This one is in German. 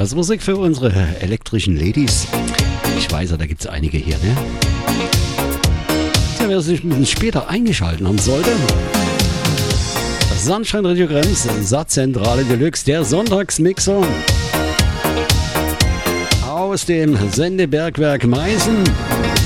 Jahresmusik für unsere elektrischen Ladies. Ich weiß, da gibt es einige hier, ne? Tja, wer sich ein bisschen später eingeschaltet haben sollte. Das Sunshine Radio Krems, Satzzentrale Deluxe, der Sonntagsmixer aus dem Sendebergwerk Meißen.